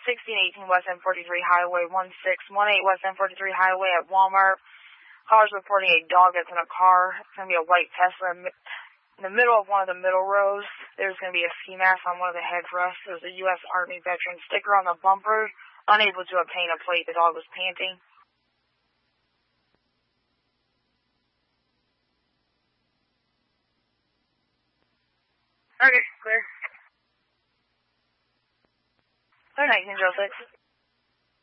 1618 West M43 Highway, 1618 West M43 Highway at Walmart. Caller's reporting a dog that's in a car. It's going to be a white Tesla in the middle of one of the middle rows. There's going to be a ski mask on one of the headrests. There's a U.S. Army veteran sticker on the bumper. Unable to obtain a plate. The dog was panting. Okay, clear. Clear 1906.